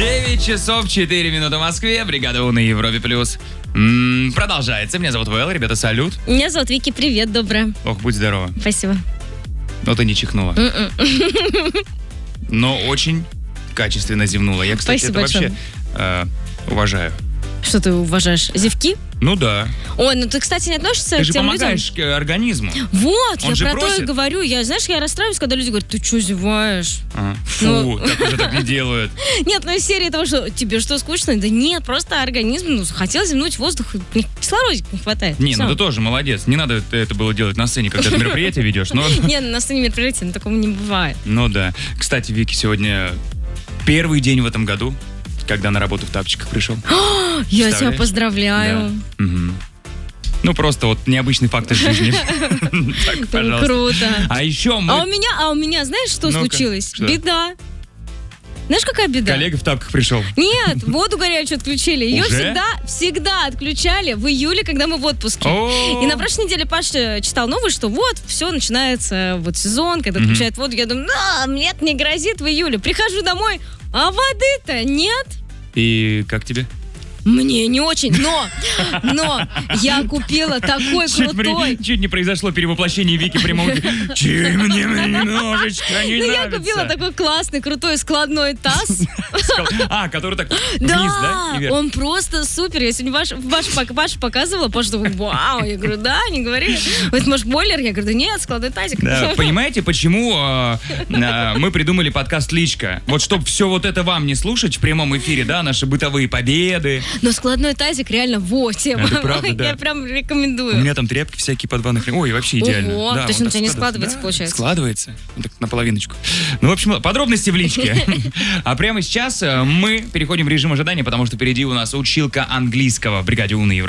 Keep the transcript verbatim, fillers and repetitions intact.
девять часов четыре минуты в Москве. Бригада У на Европе плюс. М-м, продолжается. Меня зовут Вэл. Ребята, салют. Меня зовут Вики. Привет, доброе. Ох, будь здорова. Спасибо. Но ты не чихнула. Но очень качественно зевнула. Я, кстати, Спасибо это вообще э, уважаю. Что ты уважаешь? Зевки? Ну да. Ой, ну ты, кстати, не относишься Ты к же тем помогаешь людям? организму. Вот, Он я же про то просит. и говорю. Я, знаешь, я расстраиваюсь, когда люди говорят, ты что, зеваешь? А, фу, Ну. так уже так не делают. Нет, ну из серии того, что тебе что, скучно? Да нет, просто организм, ну, хотел зевнуть воздух, не- кислородика не хватает. Не, Всё. ну ты тоже молодец. Не надо это было делать на сцене, когда ты мероприятие ведешь. Но, Нет, на сцене мероприятия, но такого не бывает. ну да. Кстати, Вики, сегодня первый день в этом году, когда на работу в тапочках пришел. Я тебя Представляешь? поздравляю. Да. Мгм. Ну, просто вот необычный факт из жизни. Так, пожалуйста. Круто. А еще А у мы... меня, а у меня, знаешь, что Ну-ка, случилось? что? Беда. Знаешь, какая беда? Коллега в тапках пришел. Нет, воду горячую отключили. Ее Уже? всегда, всегда отключали в июле, когда мы в отпуске. О. И на прошлой неделе Паша читал новость, что вот, все, начинается вот сезон, когда Мгм. отключают воду. Я думаю, да, мне это не грозит в июле. Прихожу домой, а воды-то нет. И как тебе? Мне не очень, но, но я купила такой Чуть, крутой. при- чуть не произошло перевоплощение Вики в прямом эфире. Чем мне немножечко не Ну, я нравится. купила такой классный, крутой складной таз. Скал- А, который так вниз, Да, да? И вверх. он просто супер. Я сегодня Пашу ваш, Пашу показывала, Паша такой, вау. Я говорю, да, не говори. Это, может, бойлер? Я говорю, да нет, складной тазик. Да, понимаете, почему э, э, мы придумали подкаст «Личка»? Вот чтобы все вот это вам не слушать в прямом эфире, да, наши бытовые победы. Но складной тазик реально во тема. Это правда, да. Я прям У рекомендую. меня там тряпки всякие под ванной. Ой, вообще идеально. Ого, Да, то есть вот он у тебя не так складывается, да, получается? Складывается. Вот так наполовиночку. Ну, в общем, подробности в личке. А прямо сейчас э, мы переходим в режим ожидания, потому что впереди у нас училка английского в бригаде У на Европе.